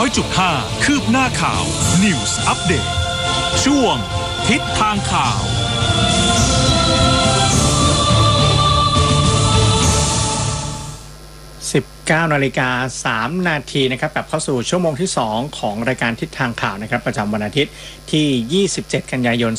100.5 คืบหน้าข่าว News Update ช่วงทิศทางข่าว 19:03 นาทีนะครับกลับเข้าสู่ชั่วโมงที่2ของรายการทิศทางข่าวนะครับประจำวันอาทิตย์ที่27กันยายน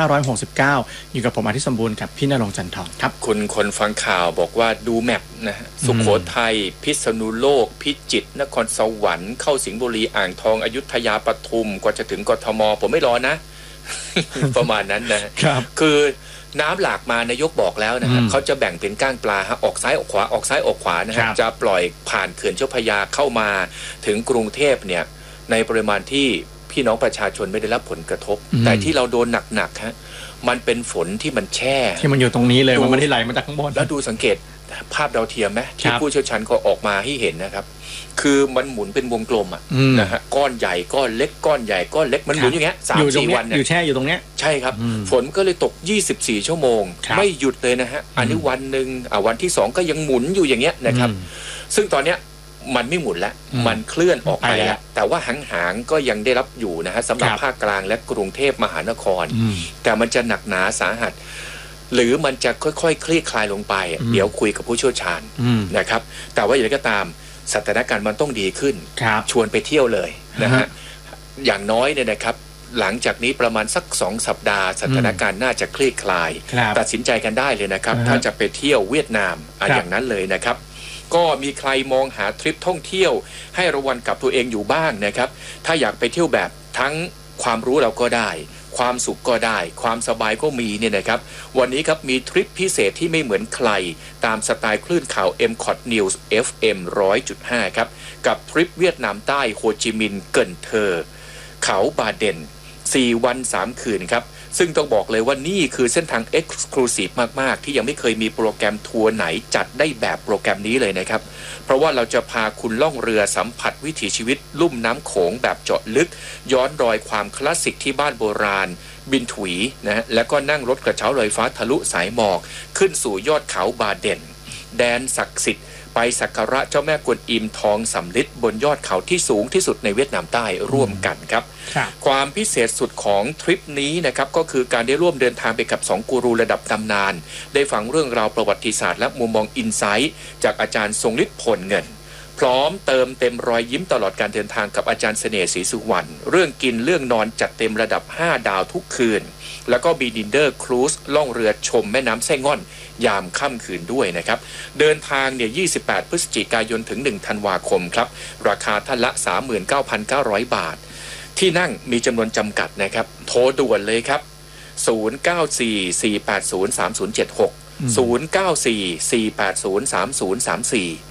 2569อยู่กับผมอาทิตย์สมบูรณ์กับพี่ณรงค์จันทร์ครับคุณคนฟังข่าวบอกว่าดูแมปนะฮะสุโขทัยพิษณุโลกพิจิตรนครสวรรค์เข้าสิงห์บุรีอ่างทองอยุธยาปทุมกว่าจะถึงกทมผมไม่รอนะ ประมาณนั้นนะครับคือน้ำหลากมานายกบอกแล้วนะครับเขาจะแบ่งเป็นก้างปลาออกซ้ายออกขวาออกซ้ายออกขวานะฮะจะปล่อยผ่านเขื่อนเจ้าพระยาเข้ามาถึงกรุงเทพเนี่ยในปริมาณที่พี่น้องประชาชนไม่ได้รับผลกระทบแต่ที่เราโดนหนักๆฮะมันเป็นฝนที่มันแช่ที่มันอยู่ตรงนี้เลยมันไม่ได้ไหลมาจากข้างบนแล้วดูสังเกตภาพดาวเทียมไหมที่ผู้เชี่ยวชาญก็ออกมาให้เห็นนะครับคือมันหมุนเป็นวงกลมอ่ะนะฮะก้อนใหญ่ก้อนเล็กก้อนใหญ่ก้อนเล็กมันหมุนอย่างเงี้ย 3-4 วันเนี่ยอยู่แช่อยู่ตรงเนี้ยใช่ครับฝนก็เลยตก24ชั่วโมงไม่หยุดเลยนะฮะอันนี้วันนึงวันที่2ก็ยังหมุนอยู่อย่างเงี้ยนะครับซึ่งตอนเนี้ยมันไม่หมุนแล้วมันเคลื่อนออกไปแล้วแต่ว่าหางๆก็ยังได้รับอยู่นะฮะสำหรับภาคกลางและกรุงเทพมหานครแต่มันจะหนักหนาสาหัสหรือมันจะค่อยๆคลี่คลายลงไปเดี๋ยวคุยกับผู้เชี่ยวชาญนะครับแต่ว่าอย่างไรก็ตามสถานการณ์มันต้องดีขึ้นชวนไปเที่ยวเลยนะฮะอย่างน้อยเนี่ยนะครับหลังจากนี้ประมาณสัก2 สัปดาห์สถานการณ์น่าจะคลี่คลายตัดสินใจกันได้เลยนะครับถ้าจะไปเที่ยวเวียดนามอย่างนั้นเลยนะครับก็มีใครมองหาทริปท่องเที่ยวให้ระวังกับตัวเองอยู่บ้างนะครับถ้าอยากไปเที่ยวแบบทั้งความรู้เราก็ได้ความสุขก็ได้ความสบายก็มีเนี่ยนะครับวันนี้ครับมีทริปพิเศษที่ไม่เหมือนใครตามสไตล์คลื่นข่าว MCOT News FM 100.5 ครับกับทริปเวียดนามใต้โฮจิมินห์เกินเทอร์เขาบาเดน4 วัน 3 คืนครับซึ่งต้องบอกเลยว่านี่คือเส้นทาง Exclusive มากๆที่ยังไม่เคยมีโปรแกรมทัวร์ไหนจัดได้แบบโปรแกรมนี้เลยนะครับเพราะว่าเราจะพาคุณล่องเรือสัมผัสวิถีชีวิตลุ่มน้ำโขงแบบเจาะลึกย้อนรอยความคลาสสิกที่บ้านโบราณบินถุยนะฮะแล้วก็นั่งรถกระเช้าลอยฟ้าทะลุสายหมอกขึ้นสู่ยอดเขาบาเดนแดนศักดิ์สิทธิ์ไปสักการะเจ้าแม่กวนอิมทองสำริดบนยอดเขาที่สูงที่สุดในเวียดนามใต้ร่วมกันครับความพิเศษสุดของทริปนี้นะครับก็คือการได้ร่วมเดินทางไปกับ2กูรูระดับตำนานได้ฟังเรื่องราวประวัติศาสตร์และมุมมองอินไซต์จากอาจารย์ทรงฤทธิ์ผลเงินพร้อมเติมเต็มรอยยิ้มตลอดการเดินทางกับอาจารย์เสน่ห์ศรีสุวรรณเรื่องกินเรื่องนอนจัดเต็มระดับ5 ดาวทุกคืนแล้วก็บีดินเดอร์ครูซล่องเรือชมแม่น้ำไส้ง่อนยามค่ำคืนด้วยนะครับเดินทางเนี่ย28 พฤศจิกายนถึง1 ธันวาคมครับราคาท่านละ 39,900 บาทที่นั่งมีจำนวนจำกัดนะครับโทรด่วนเลยครับ0944803076 0944803034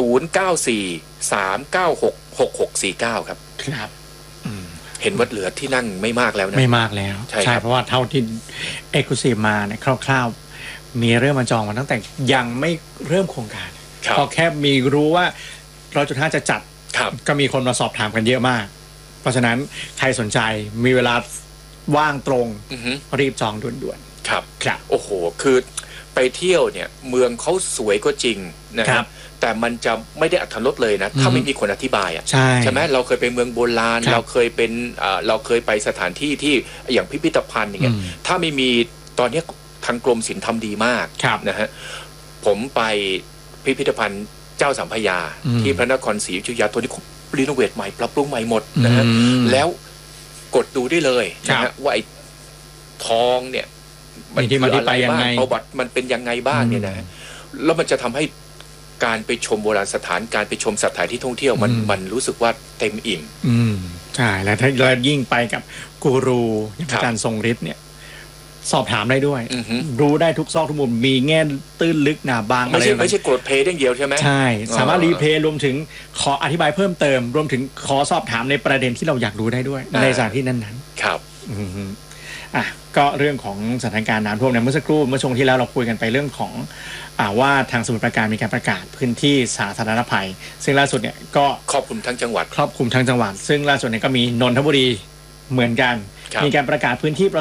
0943966649ครับเห็นว่าเหลือที่นั่งไม่มากแล้วนะไม่มากแล้วใช่เพราะว่าเท่าที่เอ็กซ์คลูซีฟมาเนี่ยคร่าวๆมีเริ่มมาจองมาตั้งแต่ยังไม่เริ่มโครงการพอแค่มีรู้ว่า100.5จะจัดก็มีคนมาสอบถามกันเยอะมากเพราะฉะนั้นใครสนใจมีเวลาว่างตรงรีบจองด่วนๆครับโอ้โหคือไปเที่ยวเนี่ยเมืองเขาสวยก็จริงนะครับแต่มันจะไม่ได้อรรถรสเลยนะถ้าไม่มีคนอธิบายอ่ะใช่ไหมเราเคยไปเมืองโบราณเราเคยเป็นเราเคยไปสถานที่ที่อย่างพิพิธภัณฑ์อย่างเงี้ยถ้าไม่มีตอนนี้ทางกรมศิลป์ทำดีมากนะฮะผมไปพิพิธภัณฑ์เจ้าสัมพยาที่พระนครศรีอยุธยาตัวนี้รีโนเวทใหม่ปรับปรุงใหม่หมดนะฮะแล้วกดดูได้เลยนะฮะว่าไอ้ทองเนี่ยมันคืออะไรบ้างประวัติมันเป็นยังไงบ้างเนี่ยนะแล้วมันจะทำให้การไปชมโบราณสถานการไปชมสถานที่ท่องเที่ยวมันรู้สึกว่าเต็มอิ่มใช่แล้วถ้าเรายิ่งไปกับกูรูอาจารย์ทรงฤทธิ์เนี่ยสอบถามได้ด้วยรู้ได้ทุกซอกทุกมุมมีแง่ตื้นลึกหนาบางอะไรไม่ใช่กดเพลย์อย่างเดียวใช่ไหมใช่สามารถรีเพลย์รวมถึงขออธิบายเพิ่มเติมรวมถึงขอสอบถามในประเด็นที่เราอยากรู้ได้ด้วยในสถานที่นั้นๆครับก็เรื่องของสถานการณ์น้ำท่วมเนี่ยเมื่อสักครู่เมื่อช่วงที่แล้วเราคุยกันไปเรื่องของว่าทางสมุทรปราการมีการประกาศพื้นที่สาธารณภัยซึ่งล่าสุดเนี่ยก็ครอบคลุมทั้งจังหวัดซึ่งล่าสุดเนี่ยก็มีนนทบุรีเหมือนกันมีการประกาศพื้นที่